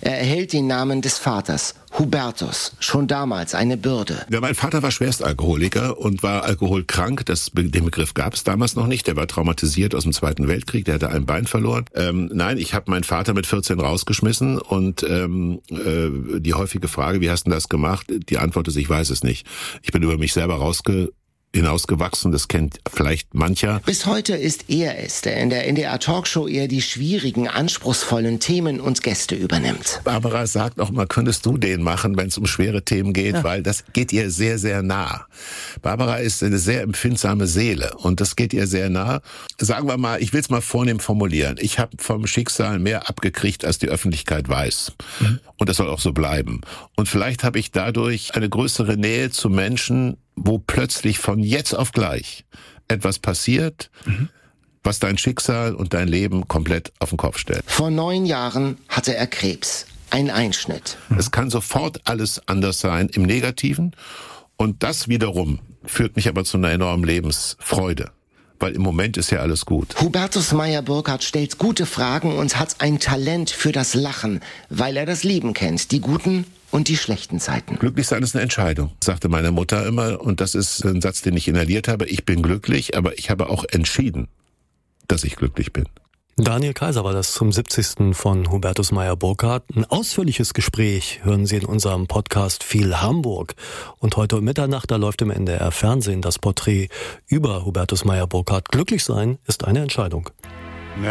Er erhält den Namen des Vaters, Hubertus, schon damals eine Bürde. Ja, mein Vater war Schwerstalkoholiker und war alkoholkrank. Den Begriff gab es damals noch nicht. Der war traumatisiert aus dem Zweiten Weltkrieg. Der hatte ein Bein verloren. Nein, ich habe meinen Vater mit 14 rausgeschmissen und die häufige Frage, wie hast du das gemacht? Die Antwort ist, ich weiß es nicht. Ich bin über mich selber hinausgewachsen, das kennt vielleicht mancher. Bis heute ist er es, der in der NDR Talkshow eher die schwierigen, anspruchsvollen Themen und Gäste übernimmt. Barbara sagt auch mal, könntest du den machen, wenn es um schwere Themen geht, weil das geht ihr sehr, sehr nah. Barbara ist eine sehr empfindsame Seele und das geht ihr sehr nah. Sagen wir mal, ich will es mal vornehm formulieren. Ich habe vom Schicksal mehr abgekriegt, als die Öffentlichkeit weiß. Und das soll auch so bleiben. Und vielleicht habe ich dadurch eine größere Nähe zu Menschen, wo plötzlich von jetzt auf gleich etwas passiert, was dein Schicksal und dein Leben komplett auf den Kopf stellt. Vor 9 Jahren hatte er Krebs. Ein Einschnitt. Es kann sofort alles anders sein im Negativen. Und das wiederum führt mich aber zu einer enormen Lebensfreude. Weil im Moment ist ja alles gut. Hubertus Meyer-Burkhardt stellt gute Fragen und hat ein Talent für das Lachen, weil er das Leben kennt, die guten und die schlechten Zeiten. Glücklich sein ist eine Entscheidung, sagte meine Mutter immer. Und das ist ein Satz, den ich inhaliert habe. Ich bin glücklich, aber ich habe auch entschieden, dass ich glücklich bin. Daniel Kaiser war das zum 70. von Hubertus Meyer-Burkhardt. Ein ausführliches Gespräch hören Sie in unserem Podcast Viel Hamburg. Und heute um Mitternacht, da läuft im NDR Fernsehen das Porträt über Hubertus Meyer-Burkhardt. Glücklich sein ist eine Entscheidung.